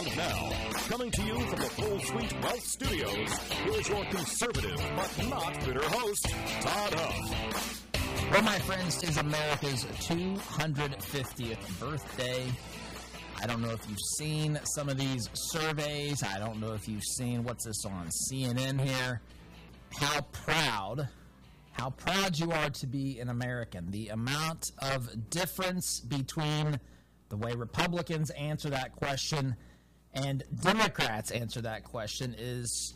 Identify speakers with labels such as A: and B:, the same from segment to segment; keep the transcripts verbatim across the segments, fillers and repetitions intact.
A: And now, coming to you from the Full Suite Wealth Studios, here's your conservative but not bitter host, Todd Huff.
B: Well, my friends, it is America's two hundred fiftieth birthday. I don't know if you've seen some of these surveys. I don't know if you've seen, what's this on C N N here, how proud, how proud you are to be an American. The amount of difference between the way Republicans answer that question and Democrats answer that question is,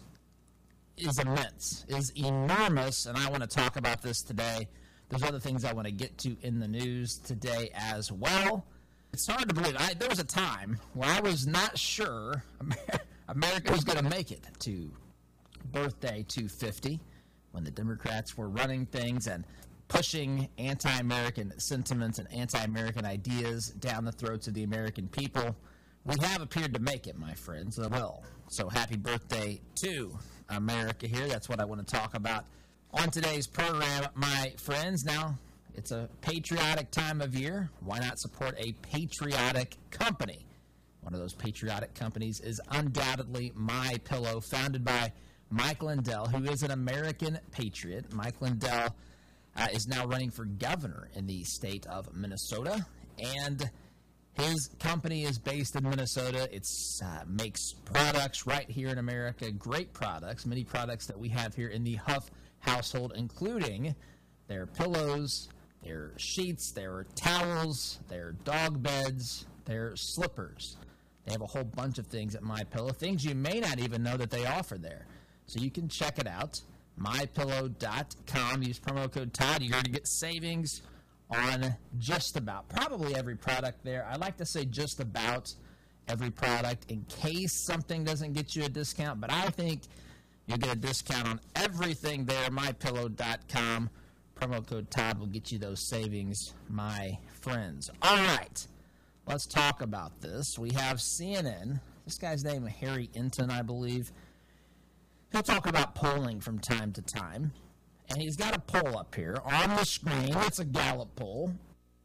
B: is immense, is enormous, and I want to talk about this today. There's other things I want to get to in the news today as well. It's hard to believe. I, there was a time where I was not sure America was going to make it to birthday two fifty, when the Democrats were running things and pushing anti-American sentiments and anti-American ideas down the throats of the American people. We have appeared to make it, my friends. Well, so happy birthday to America here. That's what I want to talk about on today's program, my friends. Now, it's a patriotic time of year. Why not support a patriotic company? One of those patriotic companies is undoubtedly MyPillow, founded by Mike Lindell, who is an American patriot. Mike Lindell uh, is now running for governor in the state of Minnesota, and his company is based in Minnesota. It uh, makes products right here in America, great products, many products that we have here in the Huff household, including their pillows, their sheets, their towels, their dog beds, their slippers. They have a whole bunch of things at MyPillow, things you may not even know that they offer there. So you can check it out, my pillow dot com. Use promo code Todd. You're going to get savings on just about, probably every product there. I like to say just about every product in case something doesn't get you a discount, but I think you'll get a discount on everything there, my pillow dot com. Promo code Todd will get you those savings, my friends. All right, let's talk about this. We have C N N. This guy's name is Harry Enton, I believe. He'll talk about polling from time to time. And he's got a poll up here on the screen. It's a Gallup poll.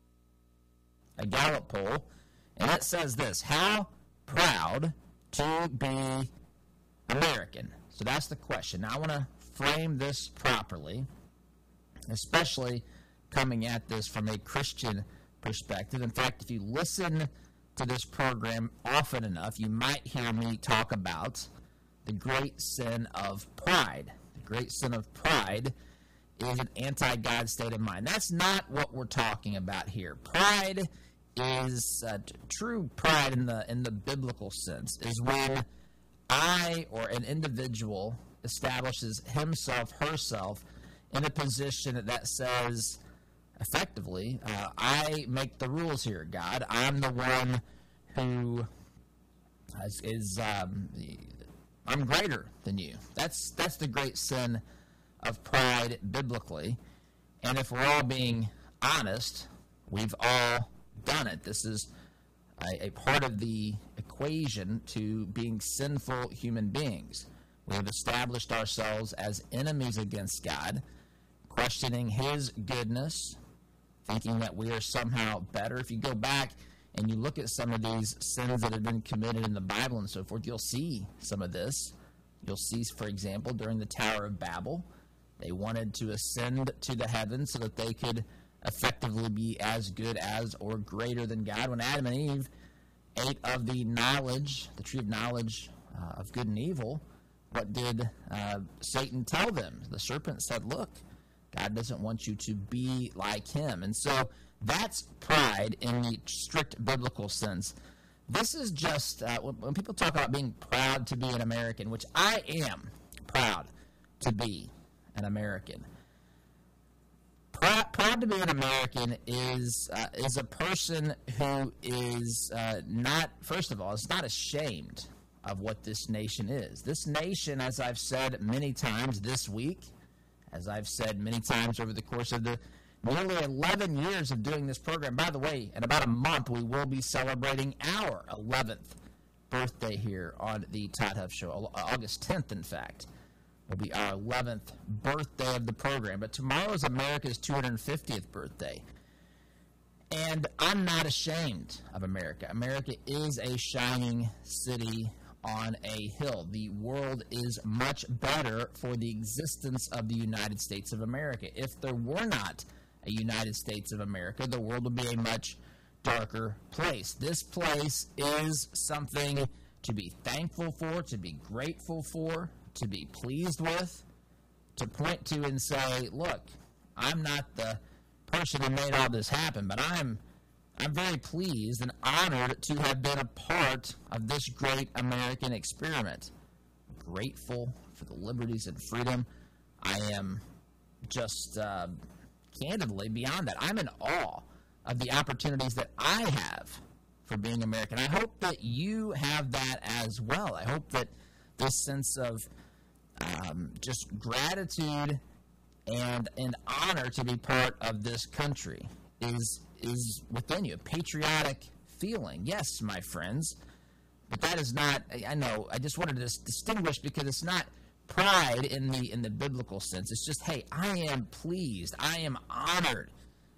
B: A Gallup poll. And it says this: how proud to be American? So that's the question. Now I want to frame this properly, especially coming at this from a Christian perspective. In fact, if you listen to this program often enough, you might hear me talk about the great sin of pride. The great sin of pride is an anti-God state of mind. That's not what we're talking about here. Pride is uh, t- true pride in the in the biblical sense is when I or an individual establishes himself, herself, in a position that says, effectively, uh, I make the rules here, God. I'm the one who is, is um, I'm greater than you. That's that's the great sin of pride biblically. And if we're all being honest, we've all done it. This is a, a part of the equation to being sinful human beings. We have established ourselves as enemies against God, questioning his goodness, thinking that we are somehow better. If you go back and you look at some of these sins that have been committed in the Bible and so forth, you'll see some of this. You'll see, for example, during the Tower of Babel, they wanted to ascend to the heavens so that they could effectively be as good as or greater than God. When Adam and Eve ate of the knowledge, the tree of knowledge uh, of good and evil, what did uh, Satan tell them? The serpent said, look, God doesn't want you to be like him. And so that's pride in the strict biblical sense. This is just, uh, when, when people talk about being proud to be an American, which I am proud to be an American. Proud, proud to be an American is uh, is a person who is uh, not, first of all, is not ashamed of what this nation is. This nation, as I've said many times this week, as I've said many times over the course of the nearly eleven years of doing this program. By the way, in about a month, we will be celebrating our eleventh birthday here on the Todd Huff Show. August tenth, in fact, will be our eleventh birthday of the program. But tomorrow is America's two hundred fiftieth birthday. And I'm not ashamed of America. America is a shining city on a hill. The world is much better for the existence of the United States of America. If there were not a United States of America, the world would be a much darker place. This place is something to be thankful for, to be grateful for, to be pleased with, to point to and say, look, I'm not the person who made all this happen, but I'm I'm very pleased and honored to have been a part of this great American experiment. Grateful for the liberties and freedom. I am just uh, candidly beyond that. I'm in awe of the opportunities that I have for being American. I hope that you have that as well. I hope that this sense of um, just gratitude and and honor to be part of this country is is within you, a patriotic feeling. Yes, my friends, but that is not, I know, I just wanted to distinguish because it's not pride in the in the biblical sense. It's just, hey, I am pleased, I am honored.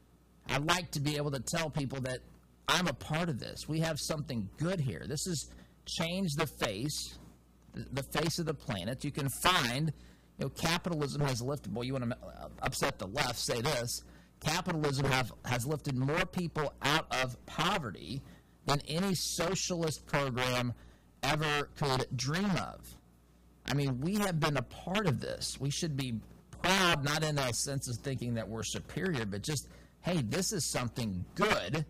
B: I'd like to be able to tell people that I'm a part of this. We have something good here. This has changed the face, the face of the planet. You can find, you know, capitalism has lifted, boy, you want to upset the left, say this, capitalism have, has lifted more people out of poverty than any socialist program ever could dream of. I mean, we have been a part of this. We should be proud, not in a sense of thinking that we're superior, but just, hey, this is something good.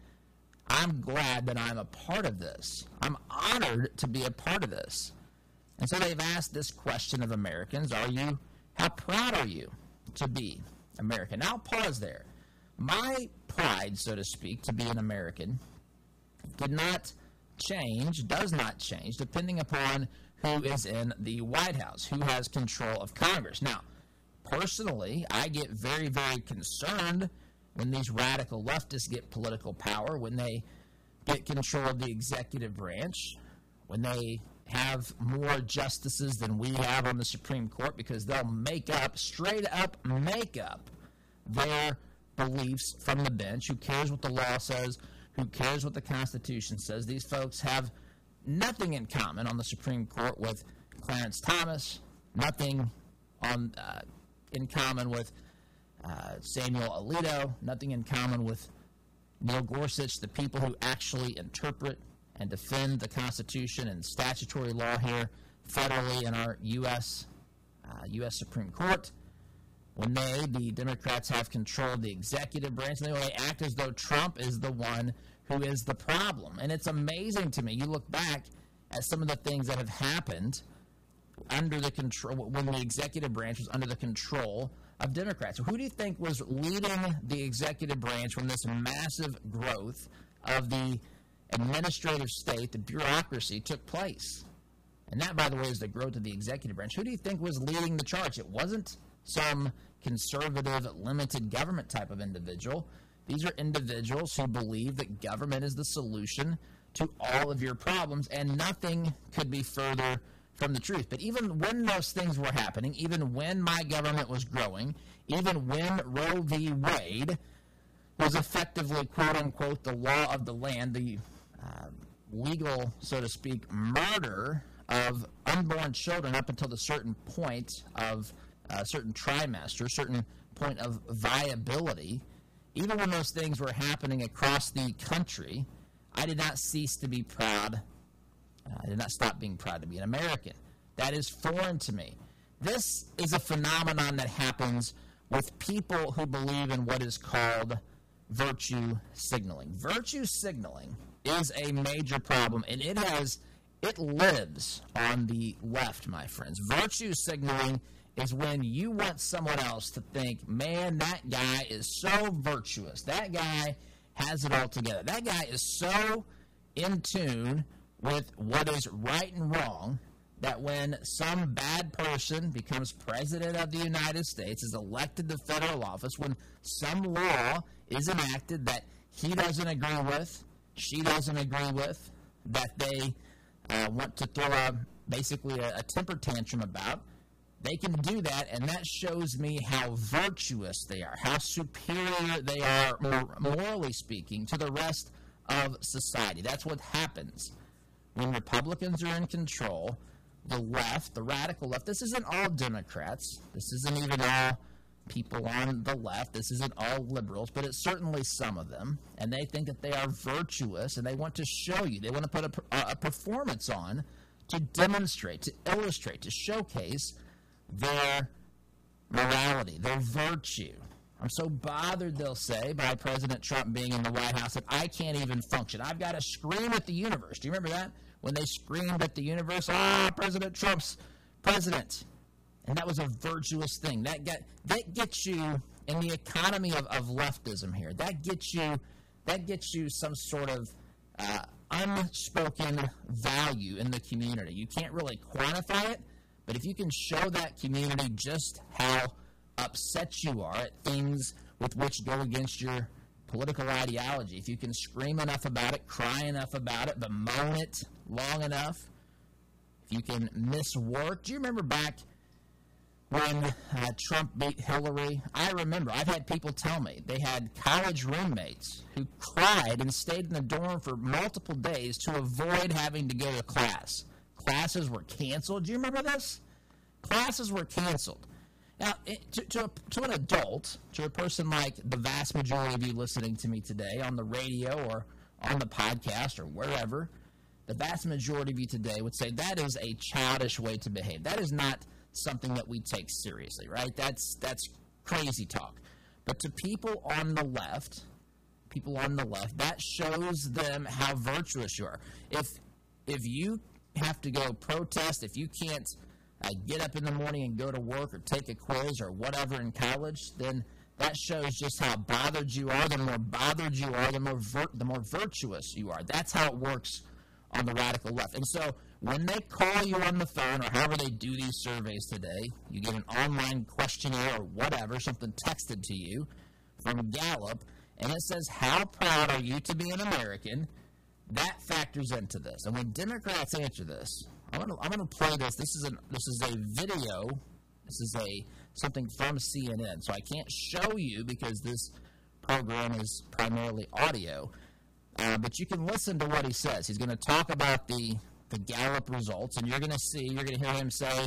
B: I'm glad that I'm a part of this. I'm honored to be a part of this. And so they've asked this question of Americans, are you, how proud are you to be American? Now, I'll pause there. My pride, so to speak, to be an American did not change, does not change, depending upon who is in the White House, who has control of Congress. Now, personally, I get very, very concerned when these radical leftists get political power, when they get control of the executive branch, when they have more justices than we have on the Supreme Court, because they'll make up, straight up make up, their beliefs from the bench. Who cares what the law says? Who cares what the Constitution says? These folks have nothing in common on the Supreme Court with Clarence Thomas, nothing on uh, in common with uh, Samuel Alito, nothing in common with Neil Gorsuch, the people who actually interpret and defend the Constitution and statutory law here federally in our U S Uh, U S Supreme Court. When they, the Democrats, have control of the executive branch, they act as though Trump is the one who is the problem. And it's amazing to me. You look back at some of the things that have happened under the control, when the executive branch was under the control of Democrats. So who do you think was leading the executive branch when this massive growth of the administrative state, the bureaucracy, took place? And that, by the way, is the growth of the executive branch. Who do you think was leading the charge? It wasn't some conservative, limited government type of individual. These are individuals who believe that government is the solution to all of your problems, and nothing could be further from the truth. But even when those things were happening, even when my government was growing, even when Roe v. Wade was effectively, quote-unquote, the law of the land, the uh, legal, so to speak, murder of unborn children up until the certain point of a certain trimester, certain point of viability, even when those things were happening across the country, I did not cease to be proud. Uh, I did not stop being proud to be an American. That is foreign to me. This is a phenomenon that happens with people who believe in what is called virtue signaling. Virtue signaling is a major problem, and it has, it lives on the left, my friends. Virtue signaling is when you want someone else to think, man, that guy is so virtuous. That guy has it all together. That guy is so in tune with what is right and wrong that when some bad person becomes president of the United States, is elected to federal office, when some law is enacted that he doesn't agree with, she doesn't agree with, that they uh, want to throw a, basically a, a temper tantrum about, They can do that, and that shows me how virtuous they are, how superior they are, morally speaking, to the rest of society. That's what happens when Republicans are in control. The left, the radical left, this isn't all Democrats. This isn't even all people on the left. This isn't all liberals, but it's certainly some of them. And they think that they are virtuous, and they want to show you. They want to put a, a performance on to demonstrate, to illustrate, to showcase their morality, their virtue. I'm so bothered, they'll say, by President Trump being in the White House that I can't even function. I've got to scream at the universe. Do you remember that? When they screamed at the universe, ah, President Trump's president. And that was a virtuous thing. That get, that gets you, in the economy of, of leftism here, that gets you, that gets you some sort of uh, unspoken value in the community. You can't really quantify it, but if you can show that community just how upset you are at things with which go against your political ideology, if you can scream enough about it, cry enough about it, bemoan it long enough, if you can miss work. Do you remember back when uh, Trump beat Hillary? I remember. I've had people tell me they had college roommates who cried and stayed in the dorm for multiple days to avoid having to go to class. Classes were canceled. Do you remember this? Classes were canceled. Now, it, to, to, a, to an adult, to a person like the vast majority of you listening to me today on the radio or on the podcast or wherever, the vast majority of you today would say that is a childish way to behave. That is not something that we take seriously, right? That's that's crazy talk. But to people on the left, people on the left, that shows them how virtuous you are. If if you have to go protest, if you can't uh, get up in the morning and go to work or take a quiz or whatever in college, then that shows just how bothered you are. The more bothered you are, the more vir- the more virtuous you are. That's how it works on the radical left. And so when they call you on the phone, or however they do these surveys today, you get an online questionnaire or whatever, something texted to you from Gallup, and it says, how proud are you to be an American? That factors into this. And when Democrats answer this, I'm going to I'm going to play this. This is a this is a video. This is a something from C N N. So I can't show you because this program is primarily audio. Uh, but you can listen to what he says. He's going to talk about the the Gallup results, and you're going to see, you're going to hear him say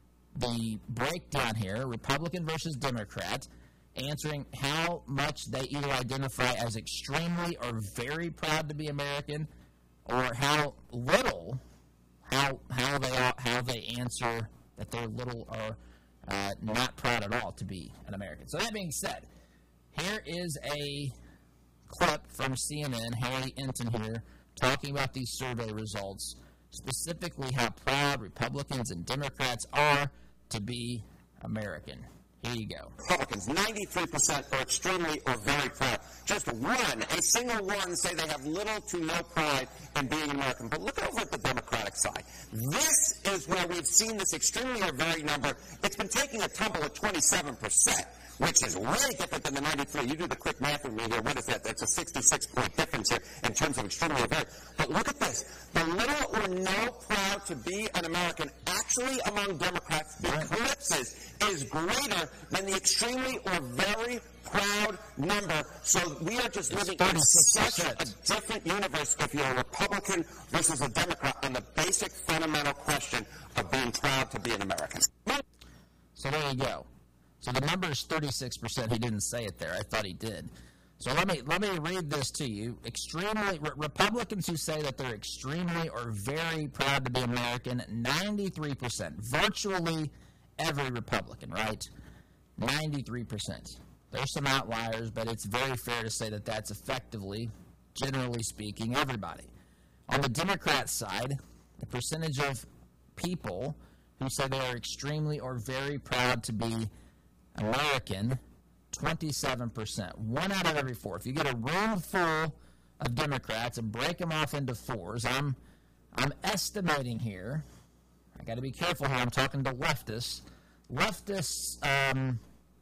B: the breakdown here, Republican versus Democrat, answering how much they either identify as extremely or very proud to be American, or how little, how how they are, how they answer that they're little or uh, not proud at all to be an American. So that being said, here is a clip from C N N, Harry Enton here, talking about these survey results, specifically how proud Republicans and Democrats are to be American. Here you go.
C: Republicans, ninety-three percent are extremely or very proud. Just one, a single one, say they have little to no pride in being American. But look over at the Democratic side. This is where we've seen this extremely or very number. It's been taking a tumble at twenty-seven percent. Which is way different than the ninety-three. You do the quick math with me here. What is that? That's a sixty-six point difference here in terms of extremely or very. But look at this. The little or no proud to be an American actually among Democrats, the eclipses is greater than the extremely or very proud number. So we are just living in such a different universe if you're a Republican versus a Democrat on the basic fundamental question of being proud to be an American.
B: So there you go. So the number is thirty-six percent. He didn't say it there. I thought he did. So let me let me read this to you. Extremely re- Republicans who say that they're extremely or very proud to be American, ninety-three percent. Virtually every Republican, right? ninety-three percent. There's some outliers, but it's very fair to say that that's effectively, generally speaking, everybody. On the Democrat side, the percentage of people who say they are extremely or very proud to be American, twenty-seven percent. One out of every four. If you get a room full of Democrats and break them off into fours, I'm I'm estimating here, I got to be careful here, I'm talking to leftists. Leftists, um,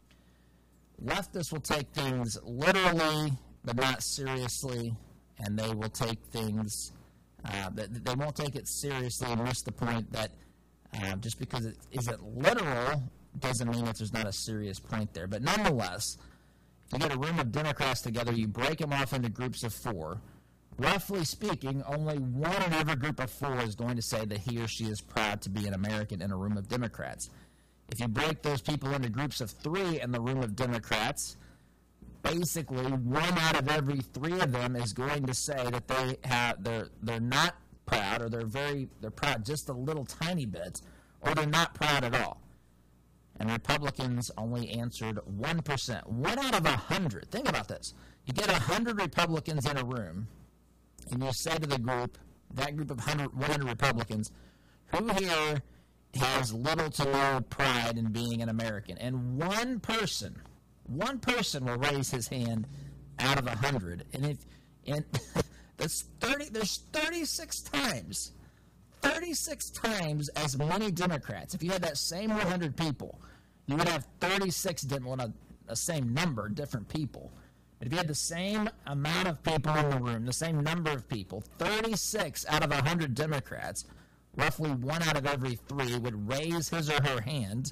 B: leftists will take things literally, but not seriously, and they will take things, uh, they, they won't take it seriously and miss the point that Uh, just because it isn't literal doesn't mean that there's not a serious point there. But nonetheless, if you get a room of Democrats together, you break them off into groups of four. Roughly speaking, only one in every group of four is going to say that he or she is proud to be an American in a room of Democrats. If you break those people into groups of three in the room of Democrats, basically one out of every three of them is going to say that they have they're they're not proud, or they're very they're proud just a little tiny bit, or they're not proud at all. And Republicans only answered one percent. One out of a hundred. Think about this. You get a hundred Republicans in a room, and you say to the group, that group of one hundred, one hundred Republicans, who here has little to no pride in being an American? And one person, one person will raise his hand out of a hundred. And if and there's thirty, there's thirty-six times, thirty-six times as many Democrats. If you had that same one hundred people, you would have thirty-six, well, a, a same number, different people. But if you had the same amount of people in the room, the same number of people, thirty-six out of one hundred Democrats, roughly one out of every three would raise his or her hand,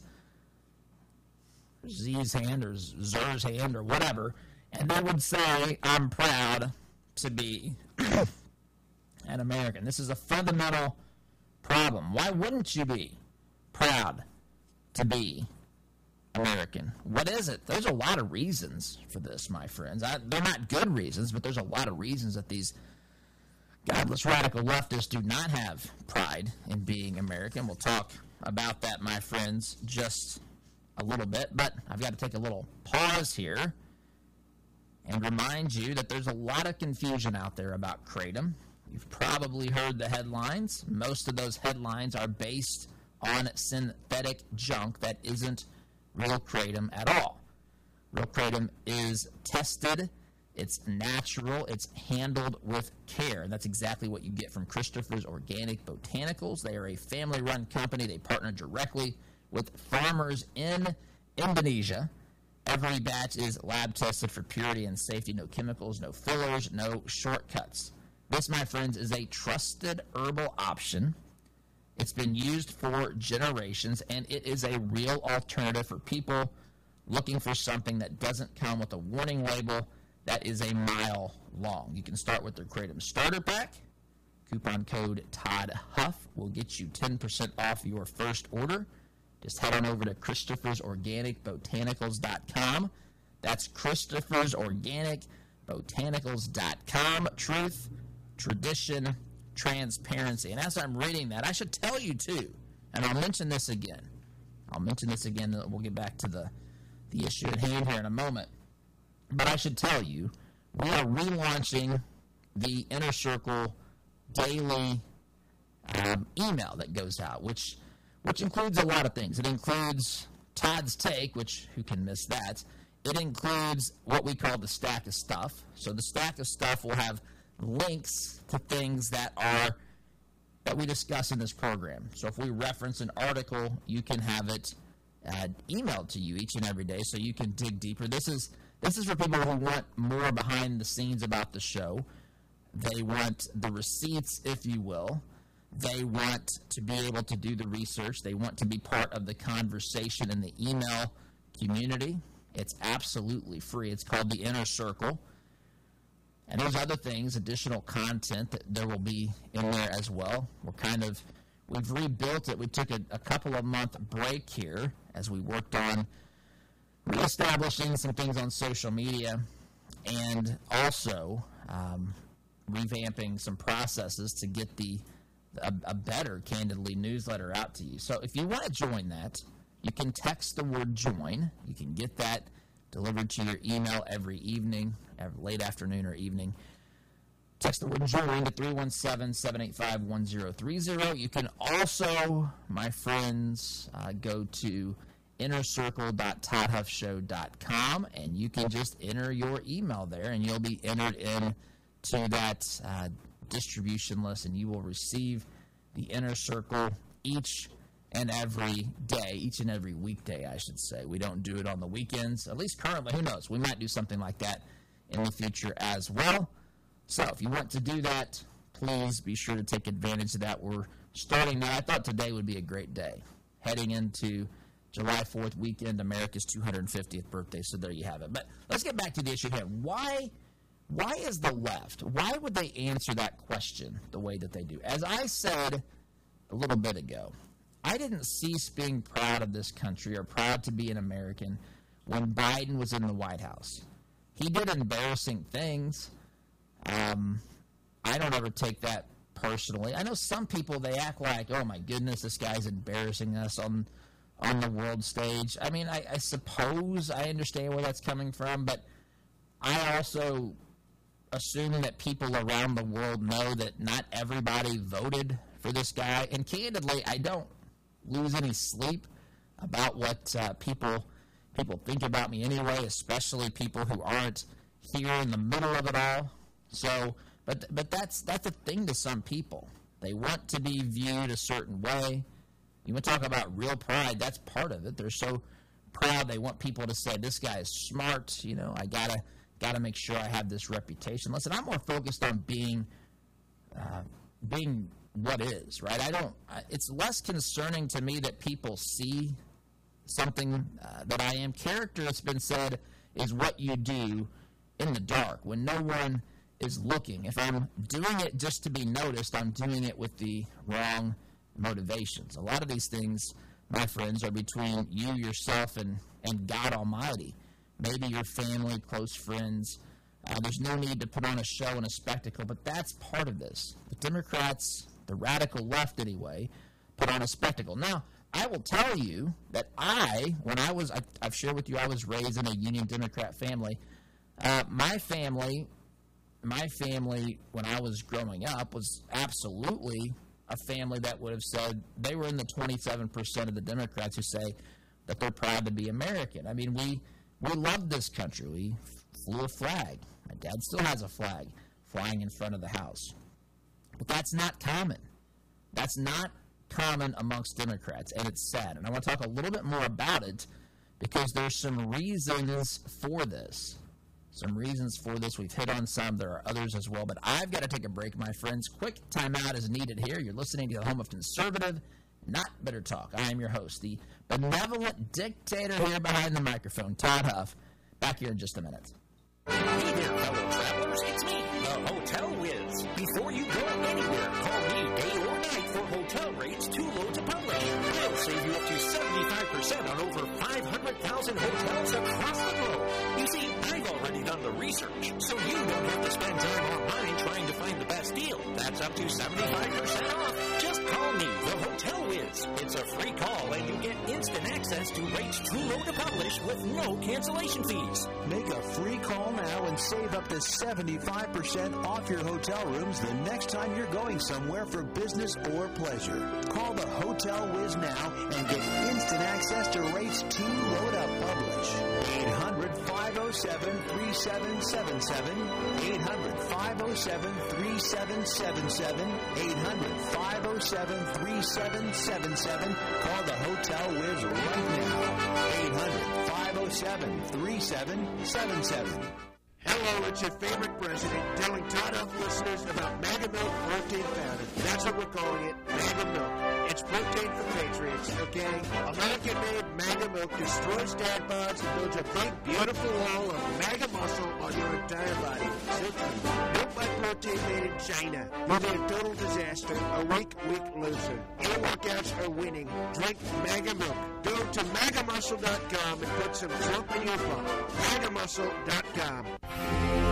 B: Z's hand or Zer's hand or whatever, and they would say, I'm proud to be an American. This is a fundamental problem. Why wouldn't you be proud to be American? What is it? There's a lot of reasons for this, my friends. I, they're not good reasons, but there's a lot of reasons that these godless radical leftists do not have pride in being American. We'll talk about that, my friends, just a little bit, but I've got to take a little pause here and remind you that there's a lot of confusion out there about Kratom. You've probably heard the headlines. Most of those headlines are based on synthetic junk that isn't real Kratom at all. Real Kratom is tested, it's natural, it's handled with care. And that's exactly what you get from Christopher's Organic Botanicals. They are a family-run company. They partner directly with farmers in Indonesia. Every batch is lab tested for purity and safety. No chemicals, no fillers, no shortcuts. This, my friends, is a trusted herbal option. It's been used for generations, and it is a real alternative for people looking for something that doesn't come with a warning label that is a mile long. You can start with their Kratom Starter Pack. Coupon code Todd Huff will get you ten percent off your first order. Just head on over to Christopher's Organic Botanicals dot com. That's Christopher's Organic Botanicals dot com. Truth, tradition, transparency. And as I'm reading that, I should tell you too, and I'll mention this again. I'll mention this again, and we'll get back to the, the issue at hand here in a moment. But I should tell you, we are relaunching the Inner Circle daily um, email that goes out, which which includes a lot of things. It includes Todd's Take, which who can miss that? It includes what we call the Stack of Stuff. So the Stack of Stuff will have links to things that are that we discuss in this program. So if we reference an article, you can have it uh, emailed to you each and every day, so you can dig deeper. This is this is for people who want more behind the scenes about the show. They want the receipts, if you will. They want to be able to do the research. They want to be part of the conversation in the email community. It's absolutely free. It's called the Inner Circle. And there's other things, additional content that there will be in there as well. We're kind of, we've rebuilt it. We took a, a couple of month break here as we worked on reestablishing some things on social media and also um, revamping some processes to get the a, a better, candidly, newsletter out to you. So if you want to join that, you can text the word join. You can get that delivered to your email every evening, every late afternoon or evening. Text the word join to three one seven, seven eight five, one zero three zero. You can also, my friends, uh, go to inner circle dot todd huff show dot com, and you can just enter your email there, and you'll be entered in to that uh, distribution list, and you will receive the Inner Circle each and every day, each and every weekday, I should say. We don't do it on the weekends, at least currently. Who knows? We might do something like that in the future as well. So if you want to do that, please be sure to take advantage of that. We're starting now, I thought today would be a great day, heading into July fourth weekend, America's two hundred fiftieth birthday. So there you have it. But let's get back to the issue here. Why, why is the left, why would they answer that question the way that they do? As I said a little bit ago, I didn't cease being proud of this country or proud to be an American when Biden was in the White House. He did embarrassing things. Um, I don't ever take that personally. I know some people, they act like, oh my goodness, this guy's embarrassing us on on the world stage. I mean, I, I suppose I understand where that's coming from, but I also assume that people around the world know that not everybody voted for this guy. And candidly, I don't lose any sleep about what uh, people people think about me anyway, especially people who aren't here in the middle of it all. So, but but that's that's a thing to some people. They want to be viewed a certain way. You want to talk about real pride, that's part of it. They're so proud they want people to say, this guy is smart, you know, I gotta gotta make sure I have this reputation. Listen, I'm more focused on being uh, being what is, right? I don't, it's less concerning to me that people see something uh, that I am. Character, it's been said, is what you do in the dark when no one is looking. If I'm doing it just to be noticed, I'm doing it with the wrong motivations. A lot of these things, my friends, are between you, yourself, and, and God Almighty. Maybe your family, close friends. Uh, there's no need to put on a show and a spectacle, but that's part of this. The Democrats, the radical left anyway, put on a spectacle. Now, I will tell you that I, when I was, I, I've shared with you, I was raised in a Union Democrat family. Uh, my family, my family, when I was growing up, was absolutely a family that would have said they were in the twenty-seven percent of the Democrats who say that they're proud to be American. I mean, we we love this country. We flew a flag. My dad still has a flag flying in front of the house. But that's not common. That's not common amongst Democrats, and it's sad. And I want to talk a little bit more about it because there's some reasons for this. Some reasons for this. We've hit on some. There are others as well. But I've got to take a break, my friends. Quick timeout is needed here. You're listening to the home of conservative, not bitter talk. I am your host, the benevolent dictator here behind the microphone, Todd Huff. Back here in just a minute.
A: Hey there, fellow travelers. It's me, the Hotel Wiz. Before you go anywhere, call me day or night for hotel rates too low to publish. I'll save you up to seventy-five percent on over five hundred thousand hotels across the globe. You see, I've already done the research, so you don't have to spend time online trying to find the best deal. That's up to seventy-five percent off. Just call me, the Hotel Wiz. It's a free call, and you get instant access to rates too low to publish with no cancellation fees.
D: Make a free call now and save up to seventy-five percent off your hotel rooms the next time you're going somewhere for business or pleasure. Call the Hotel Wiz now and get instant access to rates too low to publish. eight hundred, five oh seven, three seven seven seven. eight hundred, five oh seven, three seven seven seven. eight hundred, five oh seven, three seven seven seven. Call the Hotel Wiz right now. eight hundred, five oh seven, three seven seven seven.
E: Hello, it's your favorite president telling Todd Huff listeners about Mega Milk Protein Powder. That's what we're calling it, Mega Milk. It's protein for patriots, okay? American-made Mega Milk destroys dad bods and builds a big, beautiful wall of mega muscle on your entire body. Simply, milk by protein made in China. You'll be a total disaster, a weak, weak loser. Your workouts are winning. Drink Mega Milk. Go to mega muscle dot com and put some jump in your butt. mega muscle dot com.